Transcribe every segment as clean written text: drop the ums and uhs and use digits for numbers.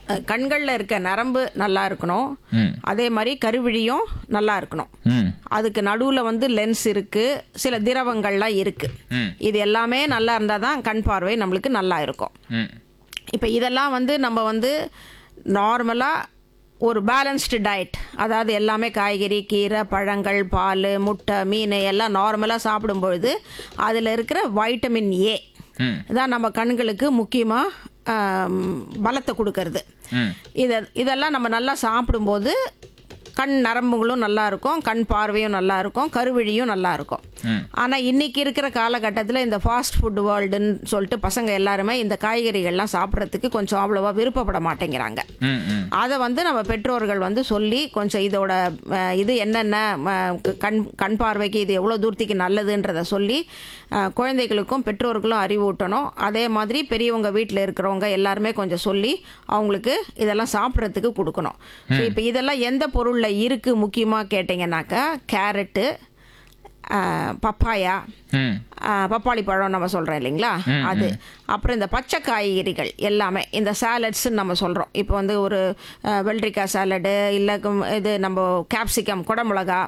கண்களில் இருக்க நரம்பு நல்லா இருக்கணும். அதே மாதிரி கருவிழியும் நல்லா இருக்கணும். அதுக்கு நடுவில் வந்து லென்ஸ் இருக்குது, சில திரவங்கள்லாம் இருக்குது. இது எல்லாமே நல்லா இருந்தால் தான் கண் பார்வை நம்மளுக்கு நல்லா இருக்கும். இப்போ இதெல்லாம் வந்து நம்ம வந்து நார்மலாக ஒரு பேலன்ஸ்டு டயட், அதாவது எல்லாமே காய்கறி, கீரை, பழங்கள், பால், முட்டை, மீன் எல்லாம் நார்மலாக சாப்பிடும்பொழுது அதில் இருக்கிற வைட்டமின் ஏ தான் நம்ம கண்களுக்கு முக்கியமாக பலத்தை கொடுக்கறது. இதெல்லாம் நம்ம நல்லா சாப்பிடும்போது கண் நரம்புகளும் நல்லா இருக்கும், கண் பார்வையும் நல்லா இருக்கும், கருவிழியும் நல்லா இருக்கும். ஆனால் இன்றைக்கி இருக்கிற காலகட்டத்தில் இந்த ஃபாஸ்ட் ஃபுட் வேர்ல்டுன்னு சொல்லிட்டு பசங்க எல்லாருமே இந்த காய்கறிகள்லாம் சாப்பிட்றதுக்கு கொஞ்சம் அவ்வளோவா விருப்பப்பட மாட்டேங்கிறாங்க. அதை வந்து நம்ம பெற்றோர்கள் வந்து சொல்லி கொஞ்சம் இதோட இது என்னென்ன கண் பார்வைக்கு இது எவ்வளோ தூரத்துக்கு நல்லதுன்றதை சொல்லி குழந்தைகளுக்கும் பெற்றோர்களும் அறிவூட்டணும். அதே மாதிரி பெரியவங்க வீட்டில் இருக்கிறவங்க எல்லாருமே கொஞ்சம் சொல்லி அவங்களுக்கு இதெல்லாம் சாப்பிட்றதுக்கு கொடுக்கணும். ஸோ இப்போ இதெல்லாம் எந்த பொருளில் இருக்குது முக்கியமாக கேட்டிங்கன்னாக்கா, கேரட்டு, பப்பாயா, பப்பாளி பழம் நம்ம சொல்கிறோம் இல்லைங்களா, அது, அப்புறம் இந்த பச்சை காய்கறிகள் எல்லாமே, இந்த சாலட்ஸ்ன்னு நம்ம சொல்கிறோம். இப்போ வந்து ஒரு வெள்ளரிக்காய் சாலடு, இல்லை இது நம்ம கேப்சிகம், குடமிளகா,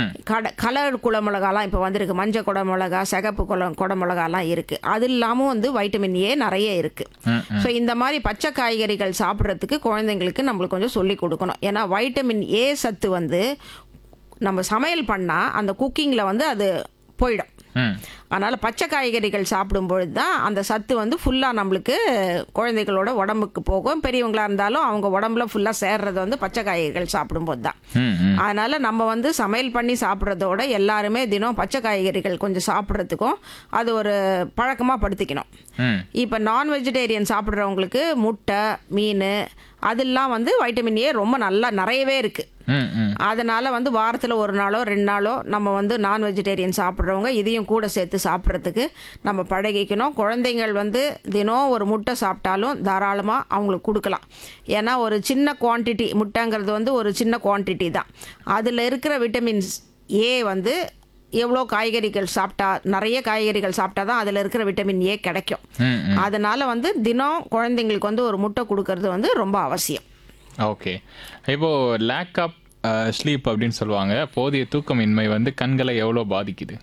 கலர் குடமிளகாலாம் இப்போ வந்திருக்கு, மஞ்சள் குடமிளகா, சிகப்பு குடமிளகாலாம் இருக்குது. அது இல்லாமல் வந்து வைட்டமின் ஏ நிறைய இருக்குது. ஸோ இந்த மாதிரி பச்சை காய்கறிகள் சாப்பிட்றதுக்கு குழந்தைங்களுக்கு நம்மளுக்கு கொஞ்சம் சொல்லி கொடுக்கணும். ஏன்னா வைட்டமின் ஏ சத்து வந்து நம்ம சமையல் பண்ணால் அந்த குக்கிங்கில் வந்து அது போயிடும். அதனால் பச்சை காய்கறிகள் சாப்பிடும்பொழுது தான் அந்த சத்து வந்து ஃபுல்லாக நம்மளுக்கு குழந்தைகளோட உடம்புக்கு போகும். பெரியவங்களாக இருந்தாலும் அவங்க உடம்புல ஃபுல்லாக சேர்றது வந்து பச்சை காய்கறிகள் சாப்பிடும்போது தான். அதனால் நம்ம வந்து சமையல் பண்ணி சாப்பிட்றதோட எல்லாருமே தினம் பச்சை காய்கறிகள் கொஞ்சம் சாப்பிட்றதுக்கும் அது ஒரு பழக்கமாக படுத்திக்கணும். இப்போ நான் வெஜிடேரியன் சாப்பிட்றவங்களுக்கு முட்டை, மீன் அதெல்லாம் வந்து வைட்டமின் ஏ ரொம்ப நல்லா நிறையவே இருக்குது. அதனால் வந்து வாரத்தில் ஒரு நாளோ 2 நாளோ நம்ம வந்து நான் வெஜிடேரியன் சாப்பிட்றவங்க இதையும் கூட சேர்த்து சாப்பிட்றதுக்கு நம்ம பழகிக்கணும். குழந்தைங்கள் வந்து தினம் ஒரு முட்டை சாப்பிட்டாலும் தாராளமாக அவங்களுக்கு கொடுக்கலாம். ஏன்னா ஒரு சின்ன குவான்டிட்டி முட்டைங்கிறது வந்து ஒரு சின்ன குவான்டிட்டி தான். அதில் இருக்கிற விட்டமின்ஸ் ஏ வந்து எவ்வளோ காய்கறிகள் சாப்பிட்டா, நிறைய காய்கறிகள் சாப்பிட்டா தான் அதில் இருக்கிற விட்டமின் ஏ கிடைக்கும். அதனால் வந்து தினம் குழந்தைங்களுக்கு வந்து ஒரு முட்டை கொடுக்கறது வந்து ரொம்ப அவசியம். ஓகே. இப்போது லேக் ஆஃப் ஸ்லீப் அப்படின்னு சொல்லுவாங்க, போதிய தூக்கமின்மை வந்து கண்களை எவ்வளோ பாதிக்குது?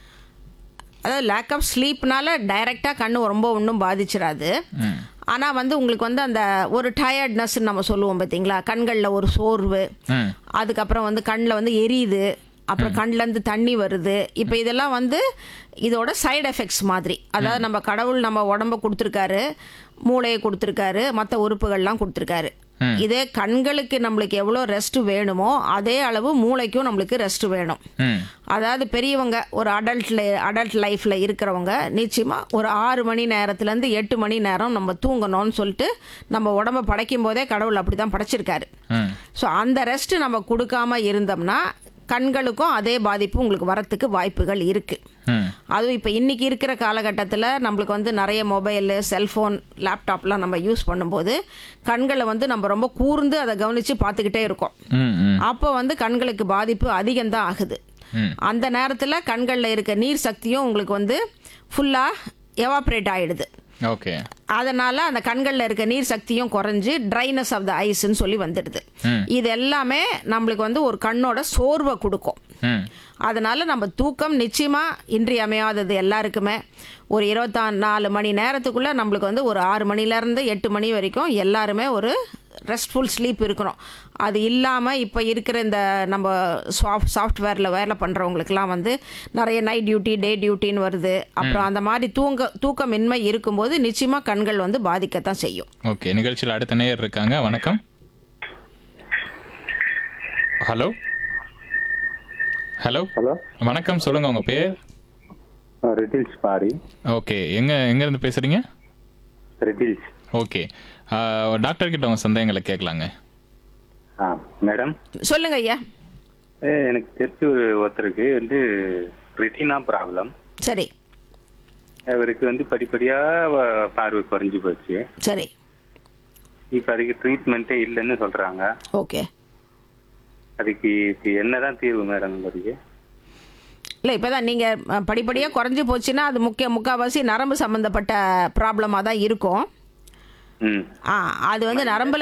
அதாவது லேக் ஆஃப் ஸ்லீப்னால டைரெக்டாக கண் ரொம்ப ஒன்றும் பாதிச்சிடாது. ஆனால் வந்து உங்களுக்கு வந்து அந்த ஒரு டயர்ட்னஸ்ன்னு நம்ம சொல்லுவோம் பார்த்தீங்களா, கண்களில் ஒரு சோர்வு, அதுக்கப்புறம் வந்து கண்ணில் வந்து எரியுது, அப்புறம் கண்ணிலேருந்து தண்ணி வருது. இப்போ இதெல்லாம் வந்து இதோட சைடு எஃபெக்ட்ஸ் மாதிரி. அதாவது நம்ம கடவுள் நம்ம உடம்ப கொடுத்துருக்காரு, மூளையை கொடுத்துருக்காரு, மற்ற உறுப்புகள்லாம் கொடுத்துருக்காரு. இதே கண்களுக்கு நம்மளுக்கு எவ்வளோ ரெஸ்ட் வேணுமோ அதே அளவு மூளைக்கும் நம்மளுக்கு ரெஸ்ட் வேணும். அதாவது பெரியவங்க ஒரு அடல்ட் லைஃப்பில் இருக்கிறவங்க நிச்சயமாக ஒரு 6 மணி நேரத்துலேருந்து 8 மணி நேரம் நம்ம தூங்கணும்னு சொல்லிட்டு நம்ம உடம்பை படைக்கும் போதே கடவுள் அப்படி தான் படைச்சிருக்காரு. ஸோ அந்த ரெஸ்ட் நம்ம கொடுக்காம இருந்தோம்னா கண்களுக்கும் அதே பாதிப்பு உங்களுக்கு வரத்துக்கு வாய்ப்புகள் இருக்குது. அதுவும் இப்போ இன்றைக்கி இருக்கிற காலகட்டத்தில் நம்மளுக்கு வந்து நிறைய மொபைலு, செல்ஃபோன், லேப்டாப்லாம் நம்ம யூஸ் பண்ணும்போது கண்களை வந்து நம்ம ரொம்ப கூர்ந்து அதை கவனித்து பார்த்துக்கிட்டே இருக்கோம். அப்போ வந்து கண்களுக்கு பாதிப்பு அதிகம்தான் ஆகுது. அந்த நேரத்தில் கண்களில் இருக்க நீர் சக்தியும் உங்களுக்கு வந்து ஃபுல்லாக எவாப்ரேட் ஆகிடுது. ஓகே. அதனால அந்த கண்களில் இருக்க நீர் சக்தியும் குறைஞ்சு ட்ரைனஸ் ஆஃப் த ஐஸ்ன்னு சொல்லி வந்துடுது. இது எல்லாமே நம்மளுக்கு வந்து ஒரு கண்ணோட சோர்வை கொடுக்கும். அதனால நம்ம தூக்கம் நிச்சயமாக இன்றியமையாதது எல்லாருக்குமே. ஒரு 24 மணி நேரத்துக்குள்ளே நம்மளுக்கு வந்து ஒரு 6 மணிலேருந்து 8 மணி வரைக்கும் எல்லாருமே ஒரு ரெஸ்ட்ஃபுல் ஸ்லீப் இருக்கணும். அது இல்லாமல் இப்போ இருக்கிற இந்த நம்ம சாஃப்ட்வேரில் வேலை பண்ணுறவங்களுக்குலாம் வந்து நிறைய நைட் டியூட்டி, டே டியூட்டின்னு வருது. அப்புறம் அந்த மாதிரி தூக்கமின்மை இருக்கும்போது நிச்சயமாக கண்கள் வந்து பாதிக்கத்தான் செய்யும். ஓகே. நிகழ்ச்சியில் அடுத்த நேயர் இருக்காங்க. வணக்கம். ஹலோ ஹலோ ஹலோ, வணக்கம். சொல்லுங்க உங்க பேர்? ரெட்டில்ஸ் பாரி. ஓகே. எங்க இருந்து பேசுறீங்க? ரெட்டில்ஸ். ஓகே. டாக்டர் கிட்ட உங்க சந்தேகங்களை கேட்கலாங்க. மேடம் சொல்லுங்க ஐயா. எனக்கு தெரிஞ்ச ஒருத்தருக்கு வந்து ரெட்டினா ப்ராப்ளம். சரி. அவருக்கு வந்து படிப்படியா பார்வை குறைஞ்சி போச்சு. சரி. இப்போ அதுக்கு ட்ரீட்மெண்ட்டே இல்லைன்னு சொல்றாங்க. ஓகே. அதுக்கு இப்போ என்னதான் தீர்வு மேடம்? அதுக்கு இல்லை, இப்போ தான் நீங்கள் படிப்படியாக குறைஞ்சி போச்சுன்னா அது முக்கால்வாசி நரம்பு சம்மந்தப்பட்ட ப்ராப்ளமாக தான் இருக்கும். அது வந்து நரம்புல